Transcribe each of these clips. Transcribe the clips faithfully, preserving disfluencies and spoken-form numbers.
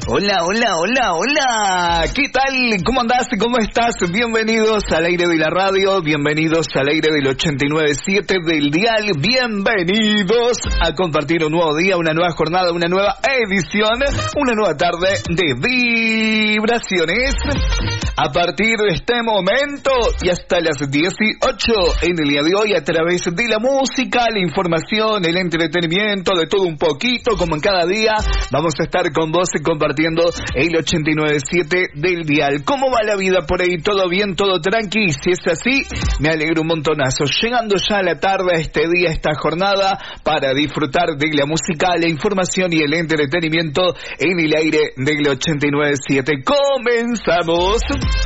Hola, hola, hola, hola. ¿Qué tal? ¿Cómo andás? ¿Cómo estás? Bienvenidos al aire de la radio, bienvenidos al aire del ochenta y nueve punto siete del dial, bienvenidos a compartir un nuevo día, una nueva jornada, una nueva edición, una nueva tarde de vibraciones. A partir de este momento y hasta las dieciocho en el día de hoy, a través de la música, la información, el entretenimiento, de todo un poquito, como en cada día, vamos a estar con vos compartiendo el ochenta y nueve punto siete del dial. ¿Cómo va la vida por ahí? ¿Todo bien? ¿Todo tranqui? Si es así, me alegro un montonazo. Llegando ya a la tarde, a este día, a esta jornada, para disfrutar de la música, la información y el entretenimiento en el aire del ochenta y nueve punto siete. ¡Comenzamos!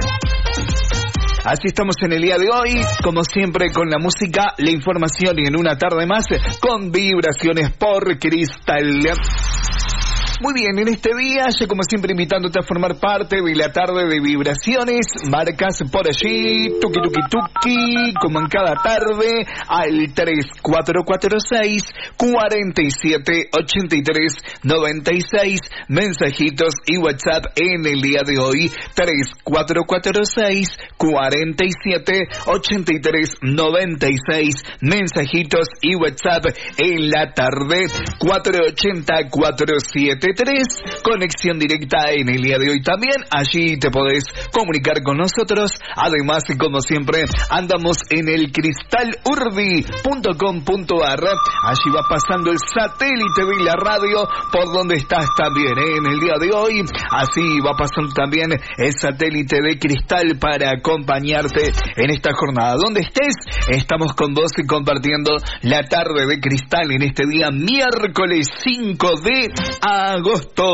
Así estamos en el día de hoy, como siempre, con la música, la información y en una tarde más, con vibraciones por Cristal. Muy bien, en este día, ya como siempre invitándote a formar parte de la tarde de vibraciones, marcas por allí, tuki tuki tuki, como en cada tarde, al tres cuatro cuatro seis, cuatro siete ocho tres nueve seis, mensajitos y WhatsApp en el día de hoy, tres cuatro cuatro seis, cuatro siete ocho tres nueve seis, mensajitos y WhatsApp en la tarde, cuatro ocho cero cuatro siete tres, conexión directa en el día de hoy también, allí te podés comunicar con nosotros. Además, como siempre, andamos en el cristal urbi punto com punto ar, allí va pasando el satélite de la radio por donde estás también, ¿eh? En el día de hoy, así va pasando también el satélite de Cristal para acompañarte en esta jornada. Donde estés, estamos con vos y compartiendo la tarde de Cristal en este día miércoles cinco de agosto.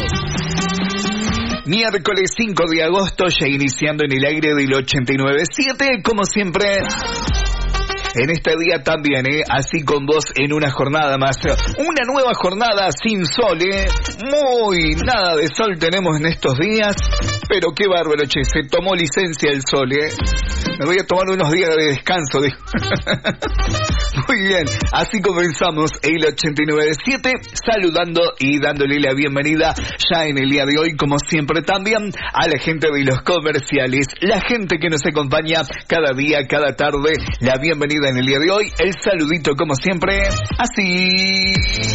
Miércoles cinco de agosto, ya iniciando en el aire del ochenta y nueve punto siete, como siempre. En este día también, ¿eh? Así con vos en una jornada más. Una nueva jornada sin sol, ¿eh? Muy nada de sol tenemos en estos días. Pero qué bárbaro, che. Se tomó licencia el sol, ¿eh? Me voy a tomar unos días de descanso. De... Muy bien. Así comenzamos el ochenta y nueve punto siete. Saludando y dándole la bienvenida ya en el día de hoy, como siempre también, a la gente de los comerciales. La gente que nos acompaña cada día, cada tarde. La bienvenida en el día de hoy, el saludito como siempre, así.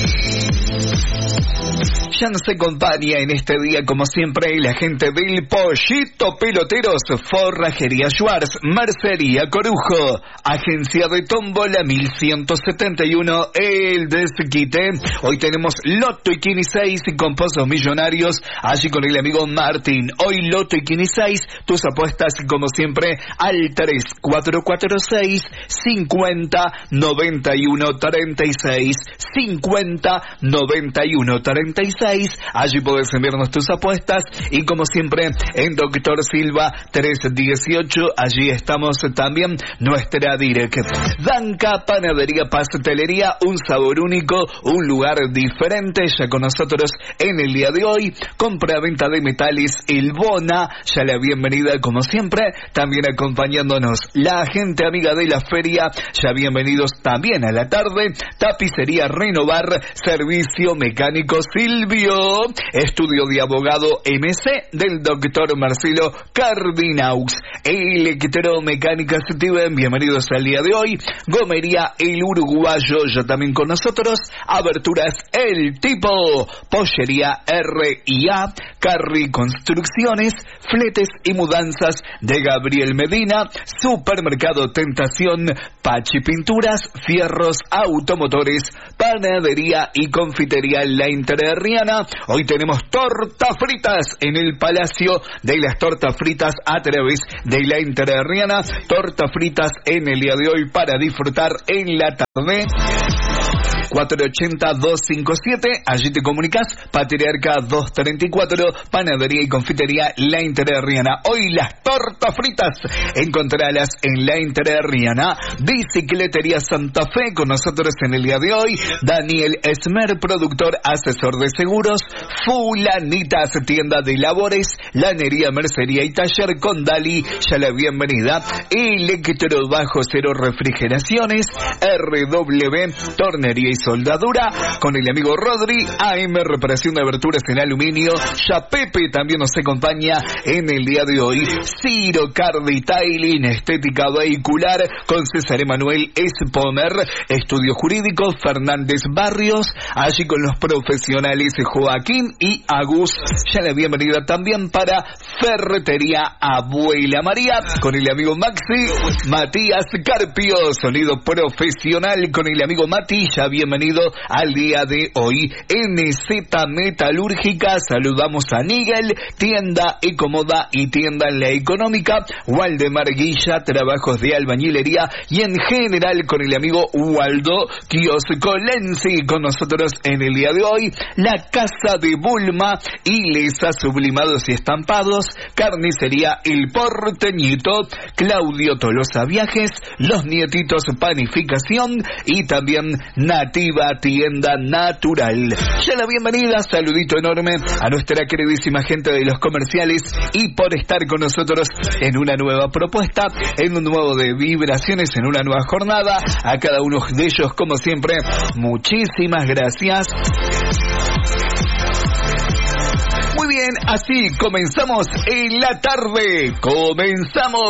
Ya nos acompaña en este día como siempre la gente del Pollito Peloteros, Forrajería Schwartz, Mercería Corujo, Agencia de Tómbola mil ciento setenta y uno, El Desquite. Hoy tenemos Loto y Quini seis con pozos millonarios, allí con el amigo Martín. Hoy Loto y Quini seis, tus apuestas como siempre al tres cuatro cuatro seis, cincuenta noventa y uno treinta y seis, cincuenta noventa y uno treinta y seis. Allí podés enviarnos tus apuestas y como siempre en Doctor Silva trescientos dieciocho, allí estamos también nuestra direct. Danca, panadería, pastelería, un sabor único, un lugar diferente, ya con nosotros en el día de hoy. Compra-venta de metales, El Bona, ya la bienvenida como siempre, también acompañándonos la gente amiga de la feria, ya bienvenidos también a la tarde. Tapicería Renovar, servicio mecánico Silvio, estudio de abogado M C del doctor Marcelo Cardinaux, electromecánica Steven, bienvenidos al día de hoy. Gomería El Uruguayo, ya también con nosotros. Aberturas El Tipo, pollería R y A, Carri Construcciones, fletes y mudanzas de Gabriel Medina, supermercado Tentación, Pachi Pinturas, fierros automotores, panadería y confitería La Entrerriana. Hoy tenemos tortas fritas en el Palacio de las Tortas Fritas a través de La Entrerriana. Tortas fritas en el día de hoy para disfrutar en la tarde. cuatro ocho cero dos cinco siete, allí te comunicas. Patriarca doscientos treinta y cuatro, panadería y confitería La Entrerriana. Hoy las tortas fritas, encontralas en La Entrerriana. Bicicletería Santa Fe, con nosotros en el día de hoy. Daniel Esmer, productor, asesor de seguros. Fulanitas, tienda de labores. Lanería, mercería y taller con Dali, ya la bienvenida. Electro bajo cero refrigeraciones. R W, tornería y soldadura con el amigo Rodri, A M reparación de aberturas en aluminio, ya Pepe también nos acompaña en el día de hoy, Ciro Car Detailing, estética vehicular con César Emanuel Espomer, estudio jurídico Fernández Barrios, allí con los profesionales Joaquín y Agus, ya la bienvenida también para Ferretería Abuela María con el amigo Maxi, Matías Carpio, sonido profesional con el amigo Mati, ya bienvenido al día de hoy. N Z Metalúrgica, saludamos a Nigel, tienda Ecomoda y tienda en la económica, Waldemar Guilla, trabajos de albañilería y en general con el amigo Waldo Kiosco Lenzi con nosotros en el día de hoy, la casa de Bulma y Lesa sublimados y estampados, carnicería El Porteñito, Claudio Tolosa Viajes, Los Nietitos Panificación y también Nativa Tienda Natural. Ya la bienvenida, saludito enorme a nuestra queridísima gente de los comerciales y por estar con nosotros en una nueva propuesta, en un nuevo de vibraciones, en una nueva jornada. A cada uno de ellos, como siempre, muchísimas gracias. Muy bien, así comenzamos en la tarde. ¡Comenzamos!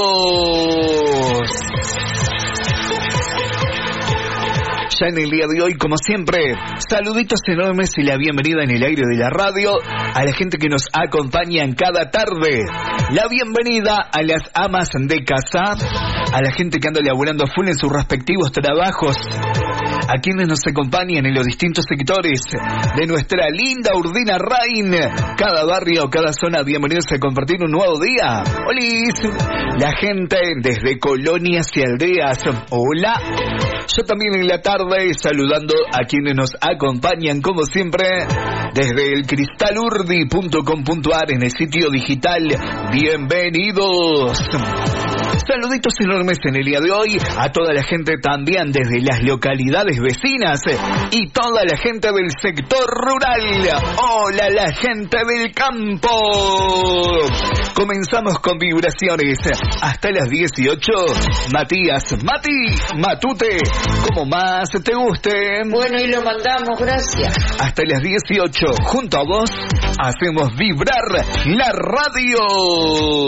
Ya en el día de hoy, como siempre, saluditos enormes y la bienvenida en el aire de la radio a la gente que nos acompaña en cada tarde. La bienvenida a las amas de casa, a la gente que anda laburando full en sus respectivos trabajos, a quienes nos acompañan en los distintos sectores de nuestra linda Urdina Rain. Cada barrio, cada zona, bienvenidos a compartir un nuevo día. ¡Holis! La gente desde colonias y aldeas, hola. Yo también en la tarde saludando a quienes nos acompañan como siempre desde el cristal urdi punto com punto a r en el sitio digital. Bienvenidos. Saluditos enormes en el día de hoy a toda la gente también desde las localidades vecinas y toda la gente del sector rural. Hola la gente del campo. Comenzamos con vibraciones hasta las dieciocho. Matías, Mati, Matute, como más te guste. Bueno, y lo mandamos, gracias. Hasta las dieciocho, junto a vos, hacemos vibrar la radio.